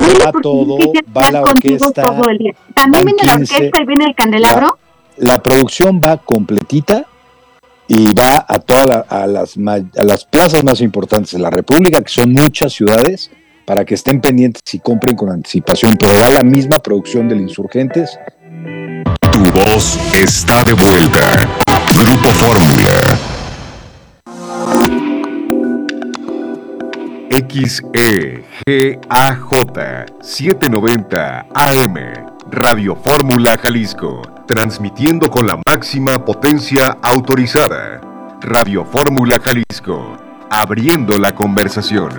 va todo, va la orquesta. Todo el día. También viene 15, la orquesta y viene el candelabro. La producción va completita y va a todas a las plazas más importantes de la República, que son muchas ciudades, para que estén pendientes y compren con anticipación, pero va la misma producción del Insurgentes. Tu voz está de vuelta. Grupo Fórmula. XEGAJ 790 AM, Radio Fórmula Jalisco, transmitiendo con la máxima potencia autorizada. Radio Fórmula Jalisco, abriendo la conversación.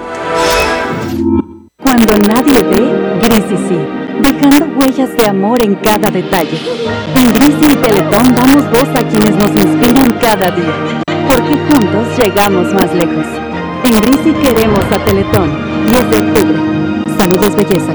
Cuando nadie ve, Grisi sí, dejando huellas de amor en cada detalle. En Grisi y Teletón damos voz a quienes nos inspiran cada día, porque juntos llegamos más lejos. En Grisi queremos a Teletón, 10 de octubre. Saludos Belleza,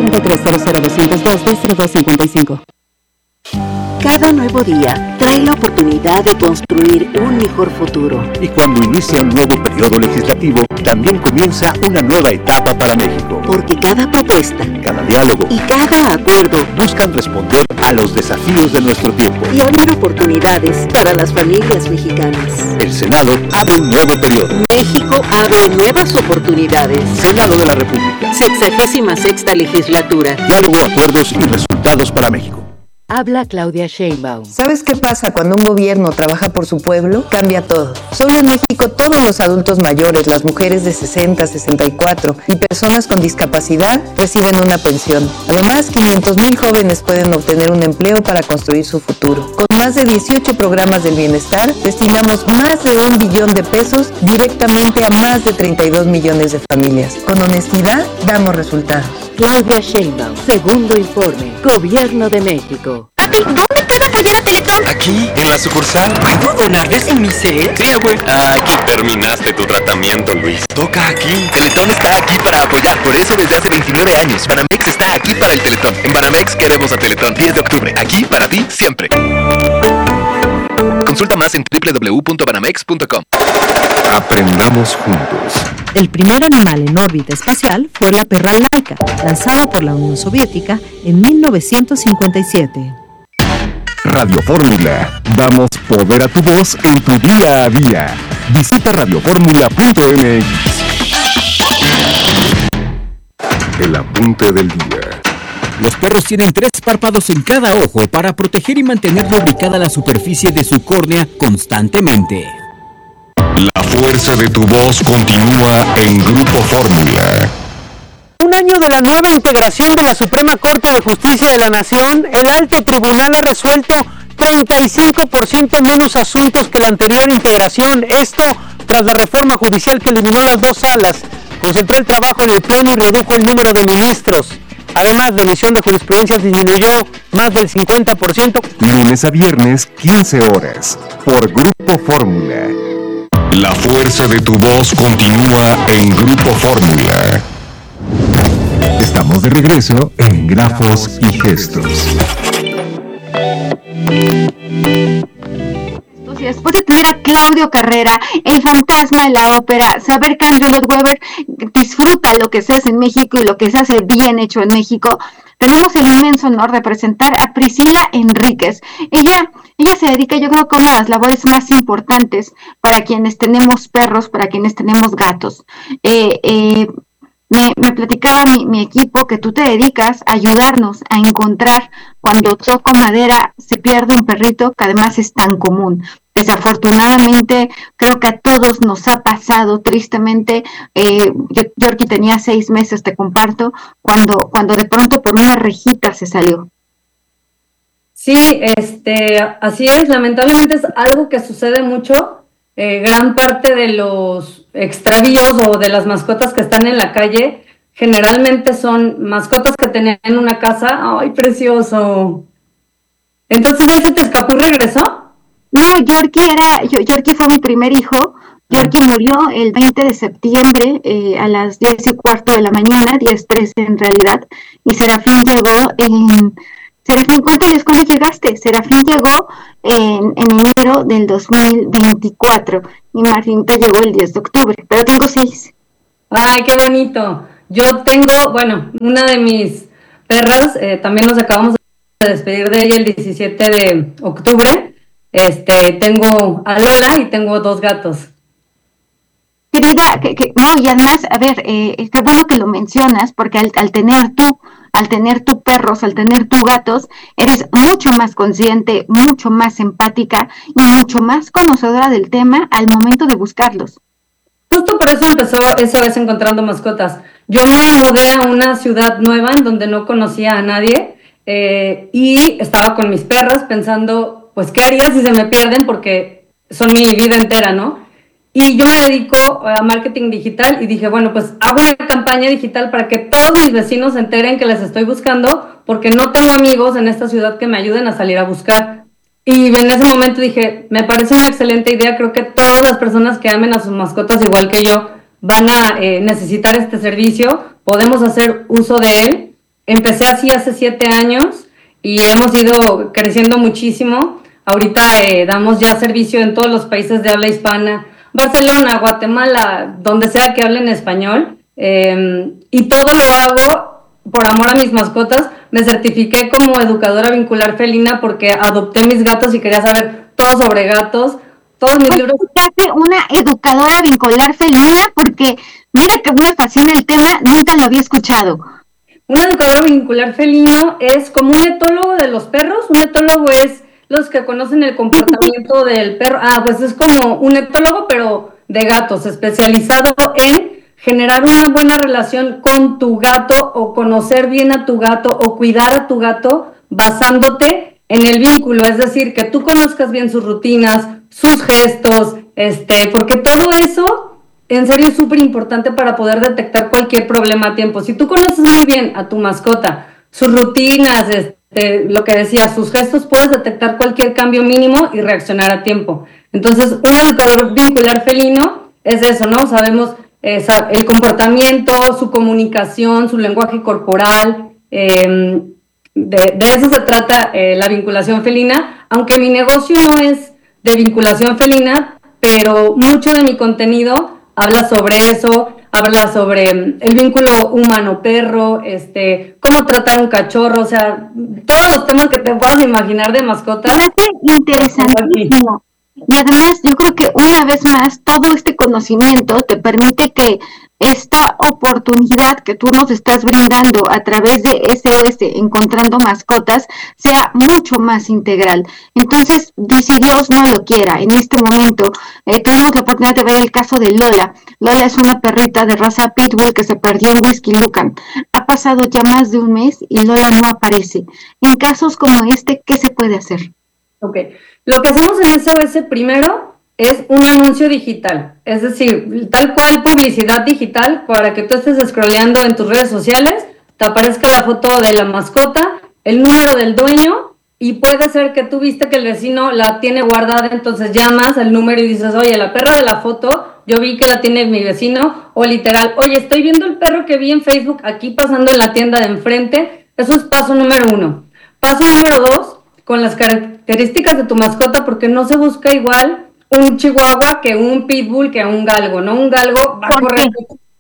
1433-00202-0255. Cada nuevo día trae la oportunidad de construir un mejor futuro. Y cuando inicia un nuevo periodo legislativo, también comienza una nueva etapa para México. Porque cada propuesta, cada diálogo y cada acuerdo buscan responder a los desafíos de nuestro tiempo y abrir oportunidades para las familias mexicanas. El Senado abre un nuevo periodo. México abre nuevas oportunidades. Senado de la República. 66ª legislatura. Diálogo, acuerdos y resultados para México. Habla Claudia Sheinbaum. ¿Sabes qué pasa cuando un gobierno trabaja por su pueblo? Cambia todo. Solo en México todos los adultos mayores, las mujeres de 60, 64 y personas con discapacidad reciben una pensión. Además, 500,000 jóvenes pueden obtener un empleo para construir su futuro. Con más de 18 programas del bienestar, destinamos más de 1 billón de pesos directamente a más de 32 millones de familias. Con honestidad, damos resultados. Claudia Sheinbaum, segundo informe, Gobierno de México. Papi, ¿dónde puedo apoyar a Teletón? Aquí, en la sucursal. ¿Puedo donarles en mi set? Sí, güey. Aquí terminaste tu tratamiento, Luis. Toca aquí. Teletón está aquí para apoyar. Por eso desde hace 29 años. Banamex está aquí para el Teletón. En Banamex queremos a Teletón. 10 de octubre. Aquí para ti, siempre. Consulta más en www.banamex.com. Aprendamos juntos. El primer animal en órbita espacial fue la perra Laika, lanzada por la Unión Soviética en 1957. Radio Fórmula. Damos poder a tu voz en tu día a día. Visita radioformula.mx. El apunte del día. Los perros tienen 3 párpados en cada ojo para proteger y mantener lubricada la superficie de su córnea constantemente. La fuerza de tu voz continúa en Grupo Fórmula. Un año de la nueva integración de la Suprema Corte de Justicia de la Nación, el alto tribunal ha resuelto 35% menos asuntos que la anterior integración. Esto tras la reforma judicial que eliminó las 2 salas, concentró el trabajo en el Pleno y redujo el número de ministros. Además, la emisión de jurisprudencia disminuyó más del 50%. Lunes a viernes, 15 horas, por Grupo Fórmula. La fuerza de tu voz continúa en Grupo Fórmula. Estamos de regreso en Grafos y Gestos. Y después de tener a Claudio Carrera, el fantasma de la ópera, saber que Andrew Lloyd Webber disfruta lo que se hace en México y lo que se hace bien hecho en México, tenemos el inmenso honor de presentar a Priscila Enríquez. Ella se dedica, yo creo que a una de las labores más importantes para quienes tenemos perros, para quienes tenemos gatos. Me platicaba mi equipo que tú te dedicas a ayudarnos a encontrar cuando toco madera se pierde un perrito, que además es tan común. Desafortunadamente, creo que a todos nos ha pasado tristemente. Yorkie tenía 6 meses, te comparto, cuando de pronto por una rejita se salió. Sí, así es. Lamentablemente es algo que sucede mucho. Gran parte de los extravíos o de las mascotas que están en la calle generalmente son mascotas que tenían en una casa. ¡Ay, precioso! Entonces, ¿ya se te escapó y regresó? No, Yorkie fue mi primer hijo. Yorkie murió el 20 de septiembre a las 10:15 de la mañana, 10:13 en realidad, y Serafín llegó Serafín, cuéntales cómo llegaste. Serafín llegó en enero del 2024 y Martinita llegó el 10 de octubre, pero tengo 6. ¡Ay, qué bonito! Yo tengo, bueno, una de mis perras, también nos acabamos de despedir de ella el 17 de octubre. Tengo a Lola y tengo 2 gatos. Querida, no, y además, a ver, qué bueno que lo mencionas, porque al tener tú perros, al tener tú gatos, eres mucho más consciente, mucho más empática y mucho más conocedora del tema al momento de buscarlos. Justo por eso empezó SOS Encontrando Mascotas. Yo me mudé a una ciudad nueva en donde no conocía a nadie y estaba con mis perras pensando, pues, ¿qué haría si se me pierden? Porque son mi vida entera, ¿no? Y yo me dedico a marketing digital y dije, bueno, pues hago una campaña digital para que todos mis vecinos se enteren que les estoy buscando porque no tengo amigos en esta ciudad que me ayuden a salir a buscar. Y en ese momento dije, me parece una excelente idea, creo que todas las personas que amen a sus mascotas igual que yo van a necesitar este servicio, podemos hacer uso de él. Empecé así hace 7 años y hemos ido creciendo muchísimo. Ahorita damos ya servicio en todos los países de habla hispana, Barcelona, Guatemala, donde sea que hablen español, y todo lo hago por amor a mis mascotas. Me certifiqué como educadora vincular felina porque adopté mis gatos y quería saber todo sobre gatos. Todos mis libros. Una educadora vincular felina, porque mira que me fascina el tema, nunca lo había escuchado. Un educador vincular felino es como un etólogo de los perros. Un etólogo es los que conocen el comportamiento del perro. Pues es como un etólogo, pero de gatos, especializado en generar una buena relación con tu gato o conocer bien a tu gato o cuidar a tu gato basándote en el vínculo, es decir, que tú conozcas bien sus rutinas, sus gestos, porque todo eso en serio es súper importante para poder detectar cualquier problema a tiempo. Si tú conoces muy bien a tu mascota, sus rutinas, lo que decía, sus gestos, puedes detectar cualquier cambio mínimo y reaccionar a tiempo. Entonces, un educador vincular felino es eso, ¿no? Sabemos el comportamiento, su comunicación, su lenguaje corporal, de eso se trata la vinculación felina, aunque mi negocio no es de vinculación felina, pero mucho de mi contenido habla sobre eso, habla sobre el vínculo humano-perro, cómo tratar un cachorro, o sea, todos los temas que te puedas imaginar de mascotas. Me interesantísimo. Y además, yo creo que una vez más, todo este conocimiento te permite que esta oportunidad que tú nos estás brindando a través de SOS Encontrando Mascotas sea mucho más integral. Entonces, si Dios no lo quiera, en este momento tenemos la oportunidad de ver el caso de Lola. Lola es una perrita de raza Pitbull que se perdió en Whisky Lucan. Ha pasado ya más de un mes y Lola no aparece. En casos como este, ¿qué se puede hacer? Ok, lo que hacemos en SOS primero es un anuncio digital, es decir, tal cual publicidad digital para que tú estés scrolleando en tus redes sociales, te aparezca la foto de la mascota, el número del dueño, y puede ser que tú viste que el vecino la tiene guardada, entonces llamas al número y dices, oye, la perra de la foto, yo vi que la tiene mi vecino, o literal, oye, estoy viendo el perro que vi en Facebook aquí pasando en la tienda de enfrente. Eso es paso número 1. Paso número 2, con las características de tu mascota, porque no se busca igual un chihuahua que un pitbull que un galgo, ¿no? Un galgo va a correr,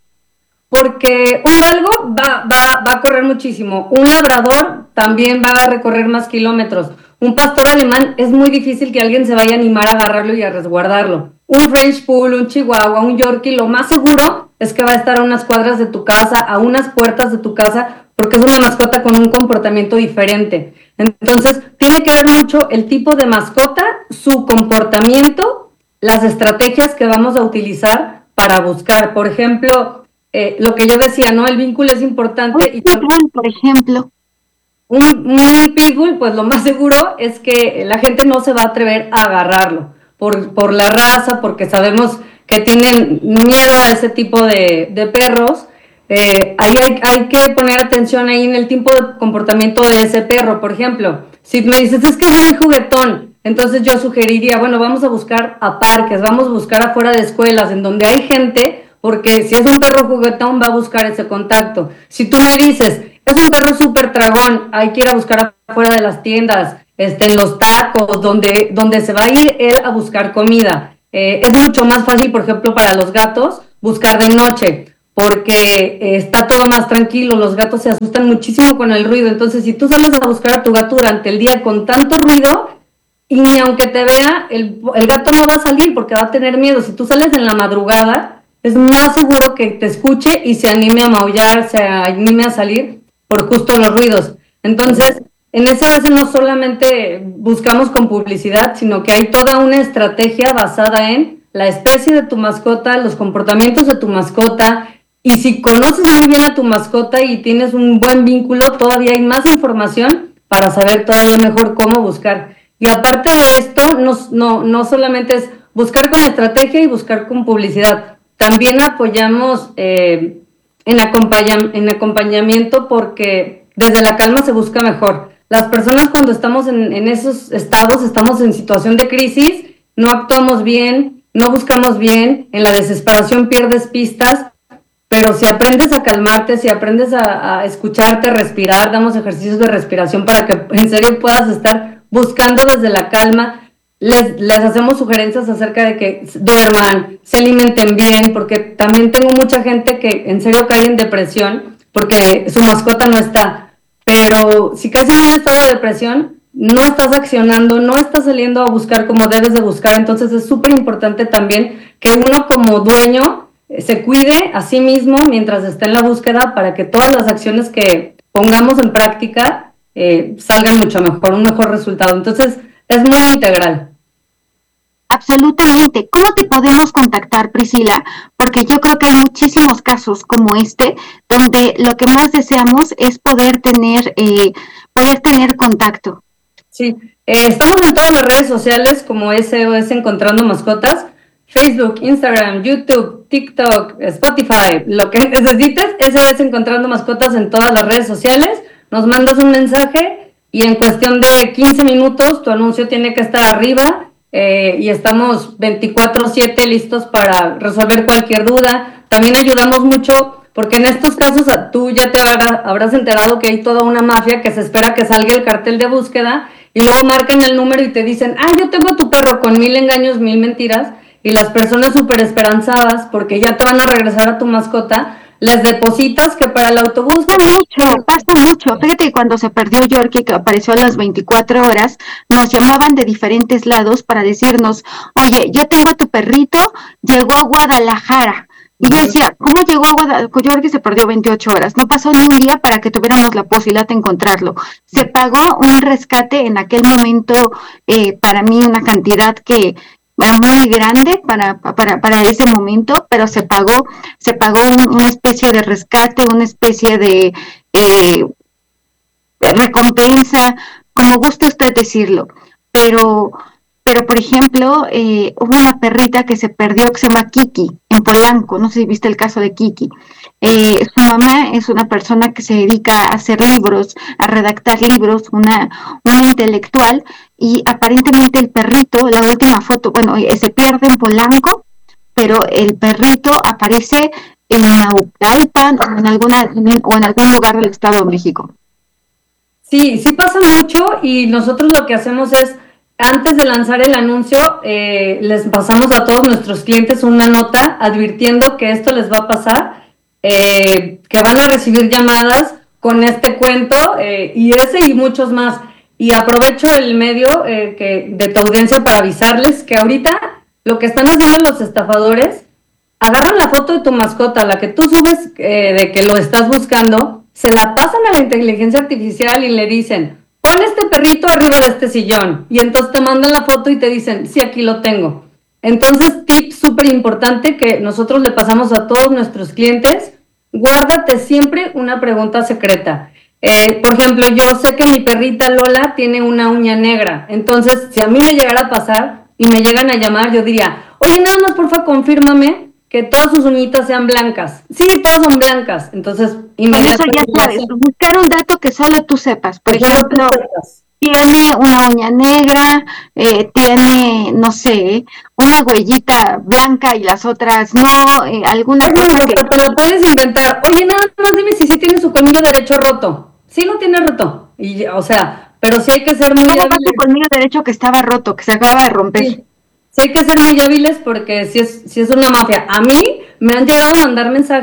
porque un galgo va a correr muchísimo, un labrador también va a recorrer más kilómetros, un pastor alemán es muy difícil que alguien se vaya a animar a agarrarlo y a resguardarlo, un French Poodle, un chihuahua, un Yorkie, lo más seguro es que va a estar a unas cuadras de tu casa, a unas puertas de tu casa, porque es una mascota con un comportamiento diferente. Entonces, tiene que ver mucho el tipo de mascota, su comportamiento, las estrategias que vamos a utilizar para buscar. Por ejemplo, lo que yo decía, ¿no? El vínculo es importante. Y por ejemplo, un pitbull, pues lo más seguro es que la gente no se va a atrever a agarrarlo por la raza, porque sabemos que tienen miedo a ese tipo de perros. Hay que poner atención ahí en el tipo de comportamiento de ese perro. Por ejemplo, si me dices, es que es muy juguetón, entonces yo sugeriría, bueno, vamos a buscar a parques, vamos a buscar afuera de escuelas, en donde hay gente, porque si es un perro juguetón va a buscar ese contacto. Si tú me dices, es un perro súper tragón, hay que ir a buscar afuera de las tiendas, en los tacos, donde se va a ir él a buscar comida. Es mucho más fácil, por ejemplo, para los gatos, buscar de noche, porque está todo más tranquilo, los gatos se asustan muchísimo con el ruido. Entonces, si tú sales a buscar a tu gato durante el día con tanto ruido, y ni aunque te vea, el gato no va a salir porque va a tener miedo. Si tú sales en la madrugada, es más seguro que te escuche y se anime a maullar, se anime a salir por justo los ruidos. Entonces, en SOS no solamente buscamos con publicidad, sino que hay toda una estrategia basada en la especie de tu mascota, los comportamientos de tu mascota, y si conoces muy bien a tu mascota y tienes un buen vínculo, todavía hay más información para saber todavía mejor cómo buscar. Y aparte de esto, no solamente es buscar con estrategia y buscar con publicidad, también apoyamos en acompañamiento, porque desde la calma se busca mejor. Las personas cuando estamos en esos estados, estamos en situación de crisis, no actuamos bien, no buscamos bien, en la desesperación pierdes pistas, pero si aprendes a calmarte, si aprendes a escucharte, respirar, damos ejercicios de respiración para que en serio puedas estar buscando desde la calma. Les hacemos sugerencias acerca de que duerman, se alimenten bien, porque también tengo mucha gente que en serio cae en depresión porque su mascota no está. Pero si caes en un estado de depresión, no estás accionando, no estás saliendo a buscar como debes de buscar. Entonces es súper importante también que uno como dueño se cuide a sí mismo mientras está en la búsqueda, para que todas las acciones que pongamos en práctica salgan mucho mejor, un mejor resultado. Entonces es muy integral. Absolutamente. ¿Cómo te podemos contactar, Priscila? Porque yo creo que hay muchísimos casos como este, donde lo que más deseamos es poder tener contacto. Sí, estamos en todas las redes sociales como SOS Encontrando Mascotas, Facebook, Instagram, YouTube, TikTok, Spotify, lo que necesites, SOS Encontrando Mascotas en todas las redes sociales. Nos mandas un mensaje y en cuestión de 15 minutos tu anuncio tiene que estar arriba. Y estamos 24/7 listos para resolver cualquier duda. También ayudamos mucho porque en estos casos tú ya te habrás enterado que hay toda una mafia que se espera que salga el cartel de búsqueda y luego marcan el número y te dicen: yo tengo a tu perro, con 1000 engaños, 1000 mentiras, y las personas súper esperanzadas porque ya te van a regresar a tu mascota, les depositas que para el autobús. Pasa mucho. Fíjate que cuando se perdió Yorkie, que apareció a las 24 horas, nos llamaban de diferentes lados para decirnos: oye, yo tengo a tu perrito, llegó a Guadalajara. Y yo decía: ¿cómo llegó a Guadalajara? Yorkie se perdió 28 horas. No pasó ni un día para que tuviéramos la posibilidad de encontrarlo. Se pagó un rescate en aquel momento, para mí una cantidad que muy grande para ese momento, pero se pagó una especie de rescate, una especie de recompensa, como guste usted decirlo, pero por ejemplo, hubo una perrita que se perdió, que se llama Kiki, en Polanco. No sé si viste el caso de Kiki. Su mamá es una persona que se dedica a hacer libros, a redactar libros, una intelectual, y aparentemente el perrito, la última foto, se pierde en Polanco, pero el perrito aparece en Naucalpan o en algún lugar del Estado de México. Sí pasa mucho, y nosotros lo que hacemos es, antes de lanzar el anuncio, les pasamos a todos nuestros clientes una nota advirtiendo que esto les va a pasar, que van a recibir llamadas con este cuento, y ese y muchos más. Y aprovecho el medio de tu audiencia para avisarles que ahorita lo que están haciendo los estafadores, agarran la foto de tu mascota, la que tú subes de que lo estás buscando, se la pasan a la inteligencia artificial y le dicen: pon este perrito arriba de este sillón, y entonces te mandan la foto y te dicen: sí, aquí lo tengo. Entonces, tip súper importante que nosotros le pasamos a todos nuestros clientes: guárdate siempre una pregunta secreta. Por ejemplo, yo sé que mi perrita Lola tiene una uña negra, entonces si a mí me llegara a pasar y me llegan a llamar, yo diría: oye, nada más porfa confírmame que todas sus uñitas sean blancas. Sí, todas son blancas. Entonces, inmediatamente. Eso ya sabes, buscar un dato que solo tú sepas. Por ejemplo, tiene una uña negra, tiene, no sé, una huellita blanca y las otras no, alguna cosa que... Te lo puedes inventar. Oye, nada más dime si sí tiene su colmillo derecho roto. Sí lo tiene roto. Y, o sea, pero sí hay que ser muy hábiles. ¿Cómo va tu colmillo derecho que estaba roto, que se acaba de romper? Sí. Sí hay que ser muy hábiles porque si es una mafia. A mí me han llegado a mandar mensajes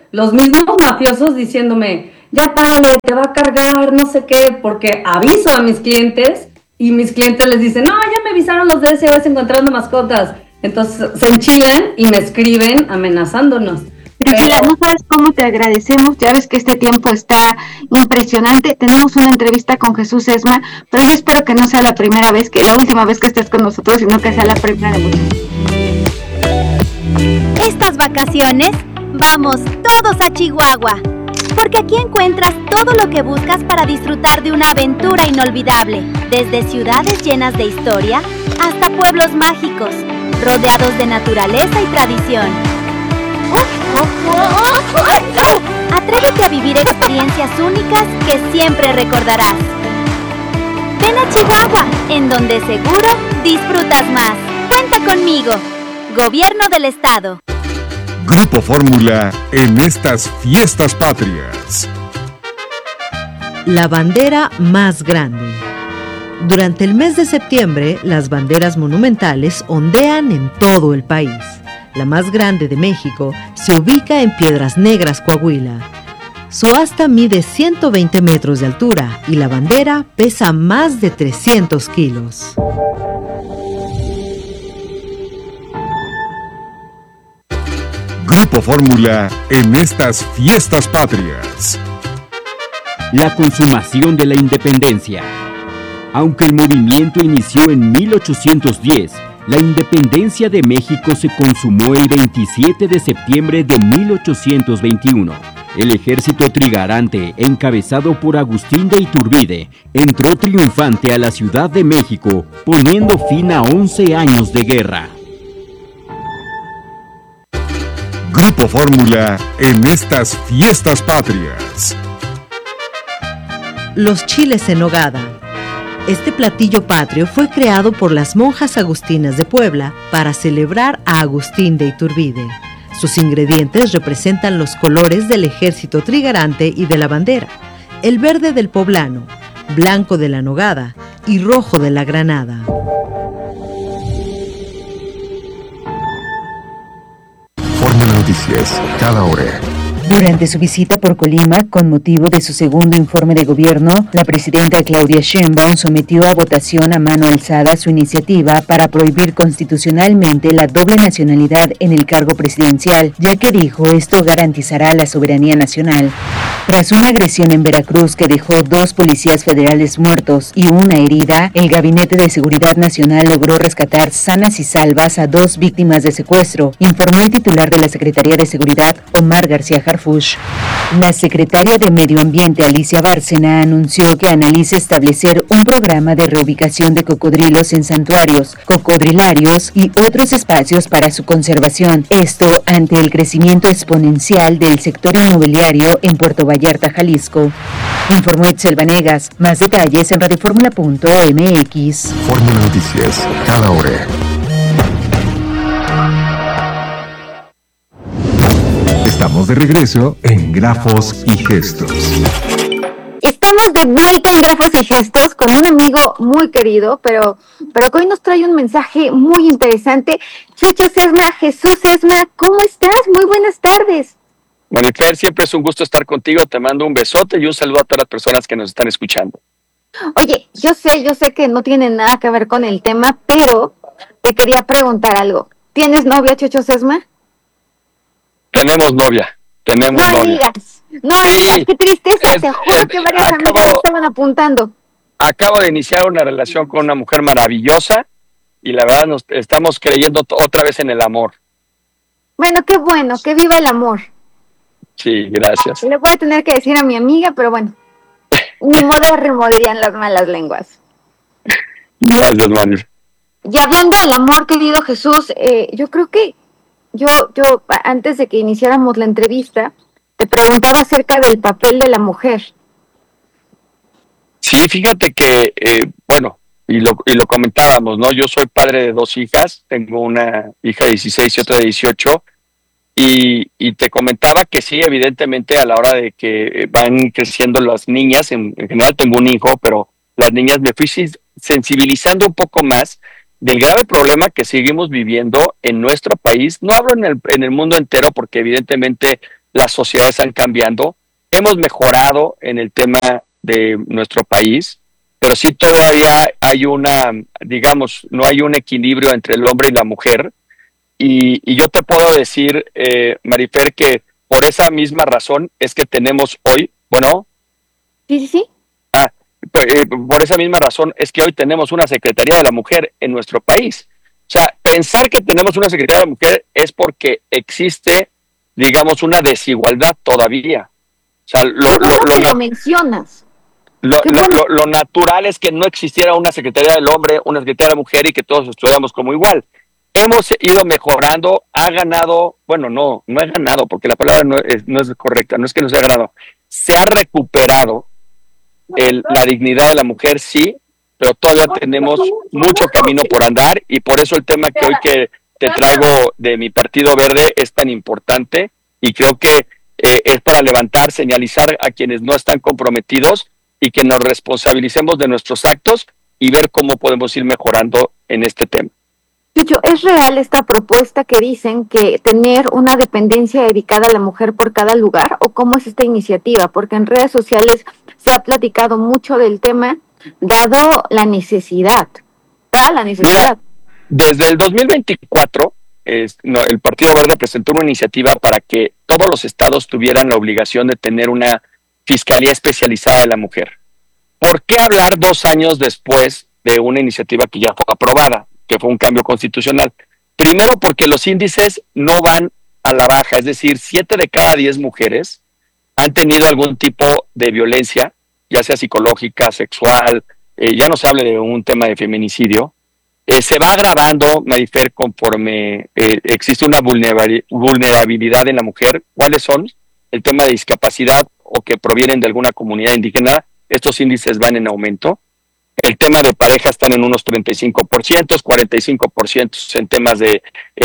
los mismos mafiosos diciéndome, ya párale, te va a cargar, no sé qué, porque aviso a mis clientes y mis clientes les dicen, no, ya me avisaron los de SOS Encontrando Mascotas. Entonces se enchilan y me escriben amenazándonos. Priscila, no sabes cómo te agradecemos, ya ves que este tiempo está impresionante, tenemos una entrevista con Jesús Esma, pero yo espero que no sea la primera vez, la última vez que estés con nosotros, sino que sea la primera de muchas. Estas vacaciones, vamos todos a Chihuahua, porque aquí encuentras todo lo que buscas para disfrutar de una aventura inolvidable, desde ciudades llenas de historia hasta pueblos mágicos, rodeados de naturaleza y tradición. Atrévete a vivir experiencias únicas que siempre recordarás. Ven a Chihuahua, en donde seguro disfrutas más. Cuenta conmigo. Gobierno del Estado. Grupo Fórmula en estas fiestas patrias. La bandera más grande. Durante el mes de septiembre, las banderas monumentales ondean en todo el país. La más grande de México se ubica en Piedras Negras, Coahuila. Su asta mide 120 metros de altura y la bandera pesa más de 300 kilos. Grupo Fórmula en estas fiestas patrias. La consumación de la independencia. Aunque el movimiento inició en 1810, la independencia de México se consumó el 27 de septiembre de 1821. El ejército trigarante, encabezado por Agustín de Iturbide, entró triunfante a la Ciudad de México, poniendo fin a 11 años de guerra. Grupo Fórmula en estas fiestas patrias. Los chiles en nogada. Este platillo patrio fue creado por las monjas agustinas de Puebla para celebrar a Agustín de Iturbide. Sus ingredientes representan los colores del ejército trigarante y de la bandera: el verde del poblano, blanco de la nogada y rojo de la granada. Fórmula Noticias, cada hora. Durante su visita por Colima, con motivo de su segundo informe de gobierno, la presidenta Claudia Sheinbaum sometió a votación a mano alzada su iniciativa para prohibir constitucionalmente la doble nacionalidad en el cargo presidencial, ya que dijo esto garantizará la soberanía nacional. Tras una agresión en Veracruz que dejó 2 policías federales muertos y una herida, el Gabinete de Seguridad Nacional logró rescatar sanas y salvas a 2 víctimas de secuestro, informó el titular de la Secretaría de Seguridad, Omar García Harfuch. La secretaria de Medio Ambiente, Alicia Bárcena, anunció que analiza establecer un programa de reubicación de cocodrilos en santuarios, cocodrilarios y otros espacios para su conservación. Esto ante el crecimiento exponencial del sector inmobiliario en Puerto Vallarta, Jalisco. Informó Itzel Vanegas. Más detalles en radioformula.mx. Fórmula Noticias, cada hora. Estamos de regreso en Grafos y Gestos. Estamos de vuelta en Grafos y Gestos con un amigo muy querido, pero que hoy nos trae un mensaje muy interesante. Chucho Sesma, Jesús Sesma, ¿cómo estás? Muy buenas tardes. Marifer, siempre es un gusto estar contigo. Te mando un besote y un saludo a todas las personas que nos están escuchando. Oye, yo sé que no tiene nada que ver con el tema, pero te quería preguntar algo. ¿Tienes novia, Chucho Sesma? Tenemos novia. No novia. Digas, qué tristeza, te juro que varias amigas me estaban apuntando. Acabo de iniciar una relación con una mujer maravillosa y la verdad nos estamos creyendo otra vez en el amor. Bueno, que viva el amor. Sí, gracias. Le voy a tener que decir a mi amiga, pero bueno, ni modo remoderían las malas lenguas. Gracias, Manu. Y hablando del amor, querido Jesús, yo creo que yo antes de que iniciáramos la entrevista, te preguntaba acerca del papel de la mujer. Sí, fíjate que, y lo comentábamos, ¿no? Yo soy padre de 2 hijas, tengo una hija de 16 y otra de 18, y te comentaba que sí, evidentemente a la hora de que van creciendo las niñas, en general tengo un hijo, pero las niñas me fui sensibilizando un poco más del grave problema que seguimos viviendo en nuestro país. No hablo en el mundo entero porque evidentemente las sociedades han cambiado, hemos mejorado en el tema de nuestro país, pero sí todavía hay no hay un equilibrio entre el hombre y la mujer. Y yo te puedo decir, Marifer, que por esa misma razón es que tenemos hoy, Sí. Por esa misma razón es que hoy tenemos una Secretaría de la Mujer en nuestro país. O sea, pensar que tenemos una Secretaría de la Mujer es porque existe, digamos, una desigualdad todavía. O sea, lo mencionas. Lo natural es que no existiera una Secretaría del Hombre, una Secretaría de la Mujer y que todos estuviéramos como igual. Hemos ido mejorando, ha ganado, no ha ganado, porque la palabra no es correcta, no es que no se ha ganado, se ha recuperado la dignidad de la mujer, sí, pero todavía tenemos mucho camino por andar y por eso el tema que hoy que te traigo de mi Partido Verde es tan importante y creo que es para levantar, señalizar a quienes no están comprometidos y que nos responsabilicemos de nuestros actos y ver cómo podemos ir mejorando en este tema. Chucho, ¿es real esta propuesta que dicen que tener una dependencia dedicada a la mujer por cada lugar? ¿O cómo es esta iniciativa? Porque en redes sociales se ha platicado mucho del tema, dado la necesidad. Mira, desde el 2024, el Partido Verde presentó una iniciativa para que todos los estados tuvieran la obligación de tener una fiscalía especializada de la mujer. ¿Por qué hablar 2 años después de una iniciativa que ya fue aprobada, que fue un cambio constitucional? Primero, porque los índices no van a la baja, es decir, 7 de cada 10 mujeres han tenido algún tipo de violencia, ya sea psicológica, sexual, ya no se hable de un tema de feminicidio. Se va agravando, Marifer, conforme existe una vulnerabilidad en la mujer. ¿Cuáles son? El tema de discapacidad o que provienen de alguna comunidad indígena, estos índices van en aumento. El tema de pareja están en unos 35%, 45% en temas de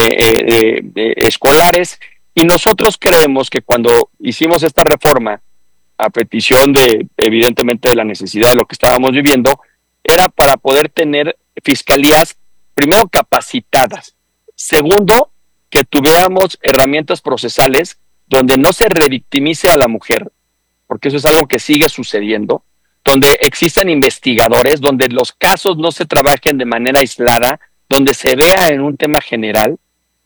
escolares. Y nosotros creemos que cuando hicimos esta reforma, a petición evidentemente, de la necesidad de lo que estábamos viviendo, era para poder tener fiscalías, primero, capacitadas. Segundo, que tuviéramos herramientas procesales donde no se revictimice a la mujer, porque eso es algo que sigue sucediendo, donde existan investigadores, donde los casos no se trabajen de manera aislada, donde se vea en un tema general.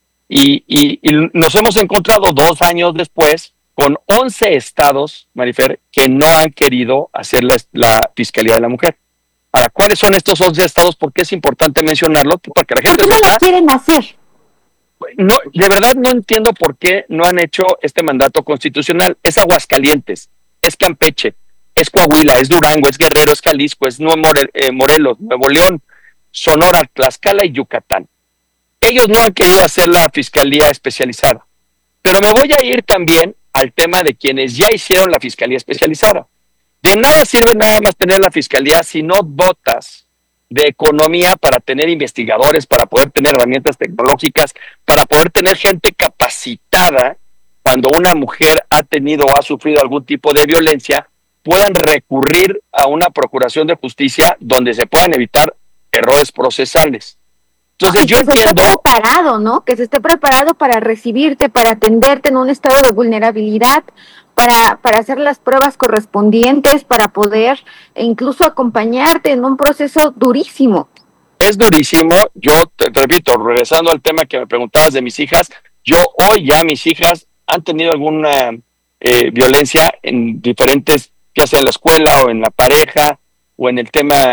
Y nos hemos encontrado 2 años después con 11 estados, Marifer, que no han querido hacer la Fiscalía de la Mujer. Ahora, ¿cuáles son estos 11 estados? Porque es importante mencionarlo, porque la gente ¿por qué no lo quieren hacer? No, de verdad no entiendo por qué no han hecho este mandato constitucional. Es Aguascalientes, es Campeche, es Coahuila, es Durango, es Guerrero, es Jalisco, es Morelos, Nuevo León, Sonora, Tlaxcala y Yucatán. Ellos no han querido hacer la fiscalía especializada. Pero me voy a ir también al tema de quienes ya hicieron la fiscalía especializada. De nada sirve nada más tener la fiscalía si no dotas de economía para tener investigadores, para poder tener herramientas tecnológicas, para poder tener gente capacitada cuando una mujer ha tenido o ha sufrido algún tipo de violencia, puedan recurrir a una procuración de justicia donde se puedan evitar errores procesales. Entonces yo entiendo... Que esté preparado, ¿no? Que se esté preparado para recibirte, para atenderte en un estado de vulnerabilidad, para hacer las pruebas correspondientes, para poder incluso acompañarte en un proceso durísimo. Es durísimo. Yo te repito, regresando al tema que me preguntabas de mis hijas, yo hoy ya mis hijas han tenido alguna violencia en diferentes, ya sea en la escuela o en la pareja o en el tema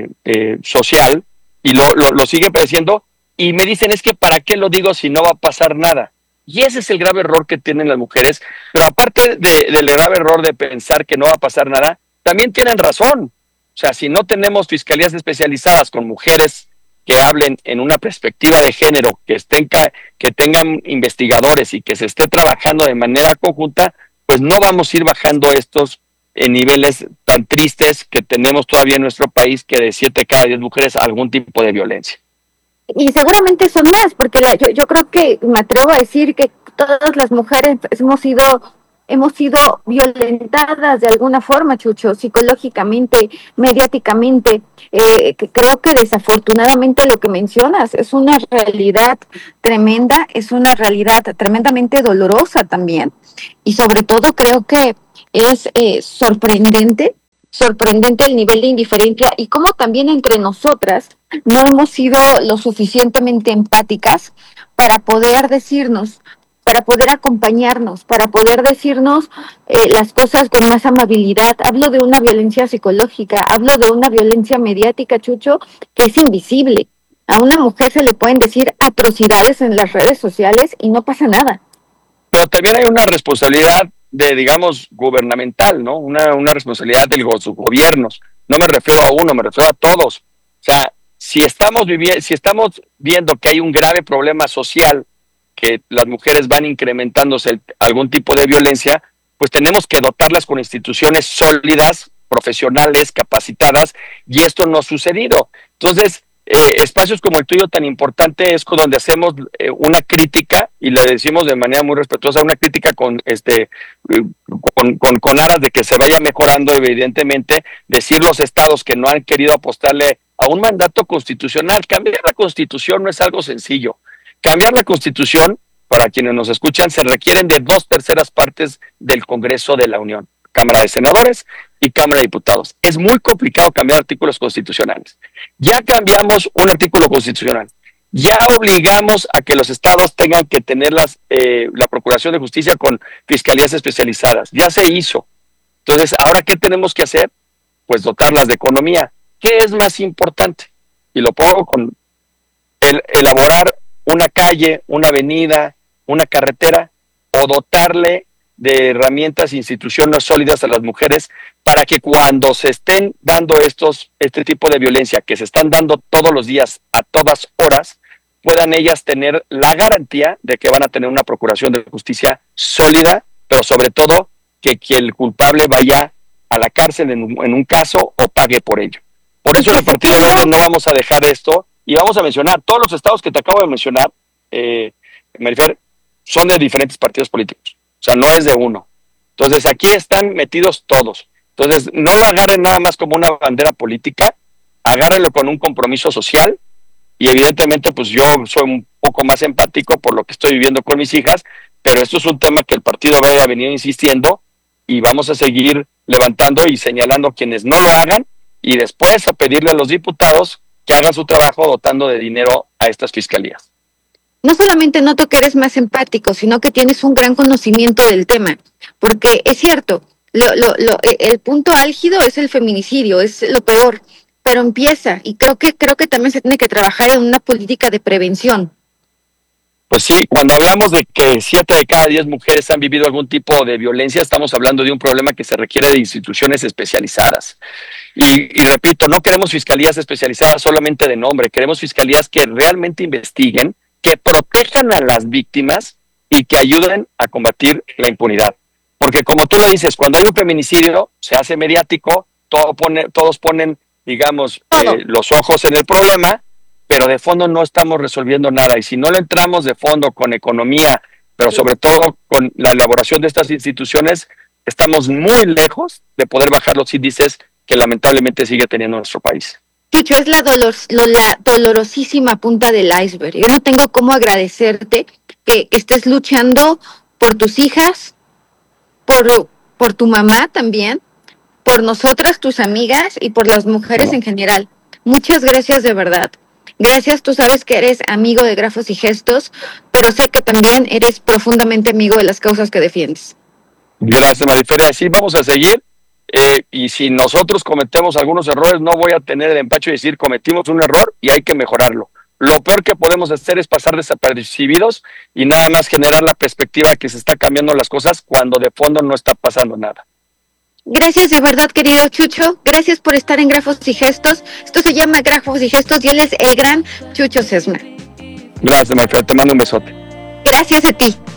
social, y lo siguen padeciendo, y me dicen, es que ¿para qué lo digo si no va a pasar nada? Y ese es el grave error que tienen las mujeres. Pero aparte del grave error de pensar que no va a pasar nada, también tienen razón. O sea, si no tenemos fiscalías especializadas con mujeres que hablen en una perspectiva de género, que tengan investigadores y que se esté trabajando de manera conjunta, pues no vamos a ir bajando estos niveles tan tristes que tenemos todavía en nuestro país, que de 7 de cada 10 mujeres algún tipo de violencia. Y seguramente son más, porque yo creo que me atrevo a decir que todas las mujeres hemos sido hemos sido violentadas de alguna forma, Chucho, psicológicamente, mediáticamente. Creo que desafortunadamente lo que mencionas es una realidad tremenda, es una realidad tremendamente dolorosa también. Y sobre todo creo que es sorprendente el nivel de indiferencia y cómo también entre nosotras no hemos sido lo suficientemente empáticas para poder decirnos, para poder acompañarnos, para poder decirnos las cosas con más amabilidad. Hablo de una violencia psicológica, hablo de una violencia mediática, Chucho, que es invisible. A una mujer se le pueden decir atrocidades en las redes sociales y no pasa nada. Pero también hay una responsabilidad digamos, gubernamental, ¿no? Una responsabilidad de los gobiernos. No me refiero a uno, me refiero a todos. O sea, si estamos viendo que hay un grave problema social, que las mujeres van incrementándose algún tipo de violencia, pues tenemos que dotarlas con instituciones sólidas, profesionales, capacitadas, y esto no ha sucedido. Entonces, espacios como el tuyo tan importante es donde hacemos una crítica, y le decimos de manera muy respetuosa, una crítica con aras de que se vaya mejorando, evidentemente, decir los estados que no han querido apostarle a un mandato constitucional. Cambiar la constitución no es algo sencillo. Cambiar la constitución, para quienes nos escuchan, se requieren de 2/3 partes del Congreso de la Unión, Cámara de Senadores y Cámara de Diputados. Es muy complicado cambiar artículos constitucionales. Ya cambiamos un artículo constitucional. Ya obligamos a que los estados tengan que tener la Procuración de Justicia con fiscalías especializadas. Ya se hizo. Entonces, ¿ahora qué tenemos que hacer? Pues dotarlas de economía. ¿Qué es más importante? Y lo pongo con elaborar una calle, una avenida, una carretera, o dotarle de herramientas e instituciones sólidas a las mujeres para que cuando se estén dando este tipo de violencia que se están dando todos los días, a todas horas, puedan ellas tener la garantía de que van a tener una procuración de justicia sólida, pero sobre todo que el culpable vaya a la cárcel en un caso o pague por ello. Por eso en el Partido Verde no vamos a dejar esto, y vamos a mencionar todos los estados que te acabo de mencionar, Marifer, son de diferentes partidos políticos. O sea, no es de uno. Entonces, aquí están metidos todos. Entonces, no lo agarren nada más como una bandera política, agárrenlo con un compromiso social, y evidentemente, pues yo soy un poco más empático por lo que estoy viviendo con mis hijas, pero esto es un tema que el Partido Verde ha venido insistiendo, y vamos a seguir levantando y señalando quienes no lo hagan, y después a pedirle a los diputados que hagan su trabajo dotando de dinero a estas fiscalías. No solamente noto que eres más empático, sino que tienes un gran conocimiento del tema, porque es cierto, el punto álgido es el feminicidio, es lo peor, pero empieza, y creo que también se tiene que trabajar en una política de prevención. Pues sí, cuando hablamos de que 7 de cada 10 mujeres han vivido algún tipo de violencia, estamos hablando de un problema que se requiere de instituciones especializadas. Y repito, no queremos fiscalías especializadas solamente de nombre, queremos fiscalías que realmente investiguen, que protejan a las víctimas y que ayuden a combatir la impunidad. Porque como tú lo dices, cuando hay un feminicidio, se hace mediático, todos ponen, digamos, los ojos en el problema, pero de fondo no estamos resolviendo nada. Y si no le entramos de fondo con economía, pero sobre todo con la elaboración de estas instituciones, estamos muy lejos de poder bajar los índices que lamentablemente sigue teniendo nuestro país. Chucho, es la dolorosísima punta del iceberg. Yo no tengo cómo agradecerte que estés luchando por tus hijas, por tu mamá también, por nosotras, tus amigas, y por las mujeres en general. Muchas gracias de verdad. Gracias, tú sabes que eres amigo de Grafos y Gestos, pero sé que también eres profundamente amigo de las causas que defiendes. Gracias, Marifer. Así vamos a seguir. Y si nosotros cometemos algunos errores, no voy a tener el empacho de decir cometimos un error y hay que mejorarlo. Lo peor que podemos hacer es pasar desapercibidos y nada más generar la perspectiva que se está cambiando las cosas cuando de fondo no está pasando nada. Gracias de verdad, querido Chucho. Gracias por estar en Grafos y Gestos. Esto se llama Grafos y Gestos y él es el gran Chucho Sesma. Gracias, Marifer. Te mando un besote. Gracias a ti.